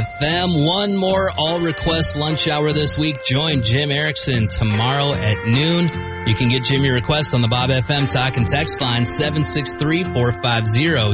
FM. One more all-request lunch hour this week. Join Jim Erickson tomorrow at noon. You can get Jim your requests on the Bob FM Talk and Text line 763-450